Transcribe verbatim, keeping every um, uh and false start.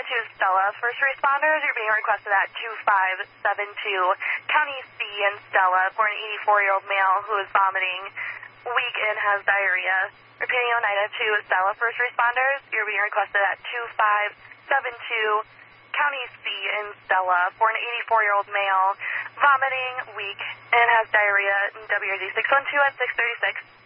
two Stella. First responders, you're being requested at two five seven two. County C in Stella for an eighty-four-year-old male who is vomiting, weak, and has diarrhea. Repeating Oneida two Stella. First responders, you're being requested at two five seven two. County C in Stella for an eighty-four-year-old male, vomiting, weak, and has diarrhea. W R Z six one two at six thirty-six.